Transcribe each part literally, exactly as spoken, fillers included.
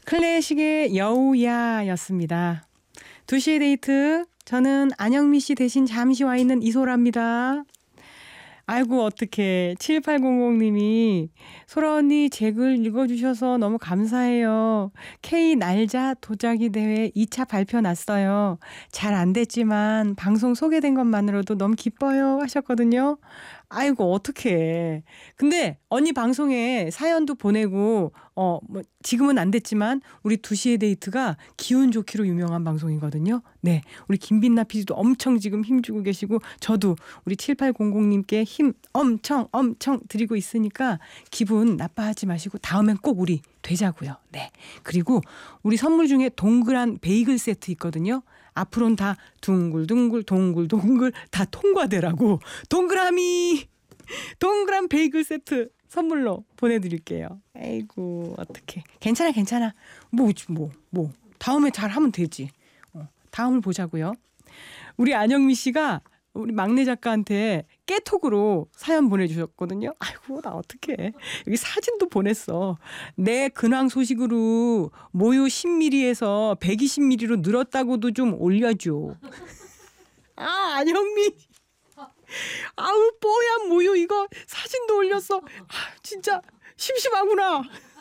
클래식의 여우야였습니다. 두 시의 데이트, 저는 안영미 씨 대신 잠시 와 있는 이소라입니다. 아이고 어떡해. 칠팔공공님이 소라 언니 제 글 읽어주셔서 너무 감사해요. K 날자 도자기 대회 이 차 발표 났어요. 잘 안 됐지만 방송 소개된 것만으로도 너무 기뻐요 하셨거든요. 아이고 어떡해. 근데 언니 방송에 사연도 보내고 어 뭐 지금은 안 됐지만 우리 두 시의 데이트가 기운 좋기로 유명한 방송이거든요. 네, 우리 김빛나 피디도 엄청 지금 힘주고 계시고 저도 우리 칠팔공공님께 힘 엄청 엄청 드리고 있으니까 기분 나빠하지 마시고 다음엔 꼭 우리 되자고요. 네, 그리고 우리 선물 중에 동그란 베이글 세트 있거든요. 앞으로는 다 둥글둥글 동글동글 다 통과되라고 동그라미 동그란 베이글 세트 선물로 보내드릴게요. 아이고 어떡해. 괜찮아 괜찮아. 뭐 뭐 뭐 다음에 잘하면 되지. 어, 다음을 보자고요. 우리 안영미 씨가 우리 막내 작가한테 깨톡으로 사연 보내주셨거든요. 아이고 나 어떡해. 여기 사진도 보냈어. 내 근황 소식으로 모유 십 밀리리터에서 백이십 밀리리터로 늘었다고도 좀 올려줘. 아 안영미. 아우 뽀얀 모유 이거 사진도 올렸어. 아, 진짜 심심하구나.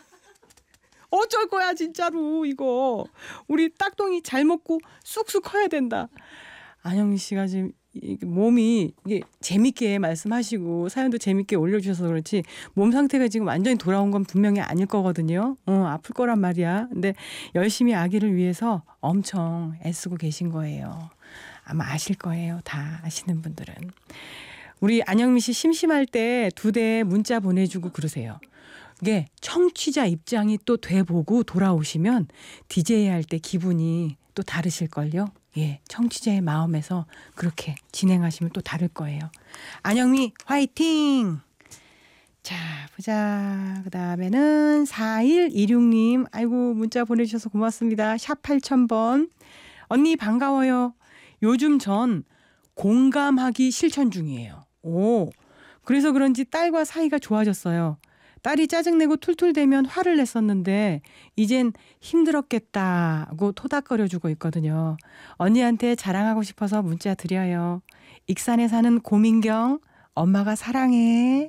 어쩔 거야 진짜로 이거. 우리 딱똥이 잘 먹고 쑥쑥 커야 된다. 안영미 씨가 지금 몸이 이게 재밌게 말씀하시고 사연도 재밌게 올려주셔서 그렇지 몸 상태가 지금 완전히 돌아온 건 분명히 아닐 거거든요. 어, 아플 거란 말이야. 근데 열심히 아기를 위해서 엄청 애쓰고 계신 거예요. 아마 아실 거예요. 다 아시는 분들은. 우리 안영미 씨 심심할 때 두 대 문자 보내주고 그러세요. 이게 청취자 입장이 또 돼보고 돌아오시면 디제이 할 때 기분이 또 다르실걸요. 예, 청취자의 마음에서 그렇게 진행하시면 또 다를 거예요. 안영미 화이팅! 자 보자. 그 다음에는 사일이육님 아이고 문자 보내주셔서 고맙습니다. 샵 팔천 번 언니 반가워요. 요즘 전 공감하기 실천 중이에요. 오, 그래서 그런지 딸과 사이가 좋아졌어요. 딸이 짜증내고 툴툴대면 화를 냈었는데 이젠 힘들었겠다고 토닥거려주고 있거든요. 언니한테 자랑하고 싶어서 문자 드려요. 익산에 사는 고민경 엄마가 사랑해.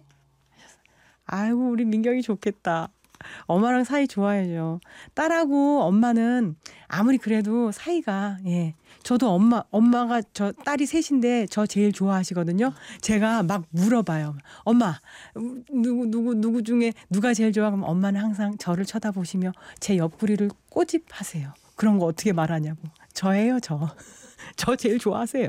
아이고 우리 민경이 좋겠다. 엄마랑 사이 좋아야죠. 딸하고 엄마는 아무리 그래도 사이가 예. 저도 엄마 엄마가 저 딸이 셋인데 저 제일 좋아하시거든요. 제가 막 물어봐요. 엄마 누구 누구 누구 중에 누가 제일 좋아? 그럼 엄마는 항상 저를 쳐다보시며 제 옆구리를 꼬집하세요. 그런 거 어떻게 말하냐고. 저예요 저. 저 제일 좋아하세요.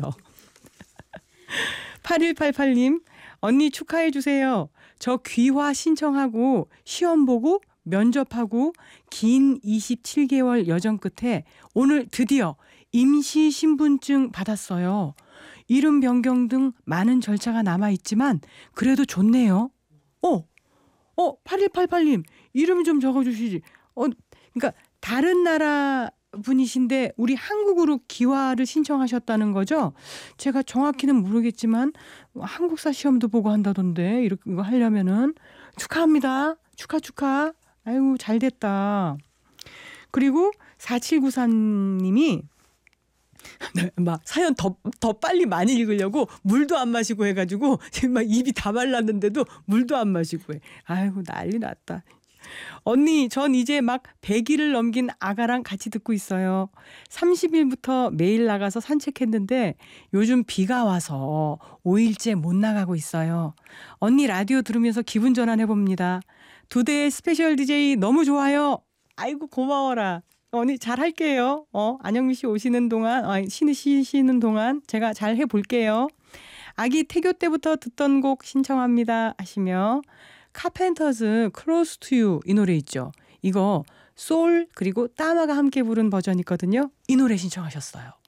팔일팔팔님 언니 축하해 주세요. 저 귀화 신청하고 시험 보고 면접하고 긴 이십칠 개월 여정 끝에 오늘 드디어 임시 신분증 받았어요. 이름 변경 등 많은 절차가 남아있지만 그래도 좋네요. 어, 어, 팔일팔팔님 이름 좀 적어주시지. 어, 그러니까 다른 나라 분이신데 우리 한국으로 기화를 신청하셨다는 거죠? 제가 정확히는 모르겠지만 한국사 시험도 보고 한다던데 이렇게 이거 하려면은 축하합니다. 축하 축하. 아이고 잘 됐다. 그리고 사칠구삼님이 막 사연 더, 더 빨리 많이 읽으려고 물도 안 마시고 해가지고 지금 막 입이 다 말랐는데도 물도 안 마시고 해. 아이고 난리 났다. 언니 전 이제 막 백 일을 넘긴 아가랑 같이 듣고 있어요. 삼십 일부터 매일 나가서 산책했는데 요즘 비가 와서 오 일째 못 나가고 있어요. 언니 라디오 들으면서 기분 전환해봅니다. 두 대의 스페셜 디제이 너무 좋아요. 아이고 고마워라. 언니 잘 할게요. 어, 안영미 씨 오시는 동안 아, 쉬시는 동안 제가 잘 해볼게요. 아기 태교 때부터 듣던 곡 신청합니다 하시며 카펜터즈 클로스 투 유 이 노래 있죠. 이거 솔 그리고 따마가 함께 부른 버전 있거든요. 이 노래 신청하셨어요.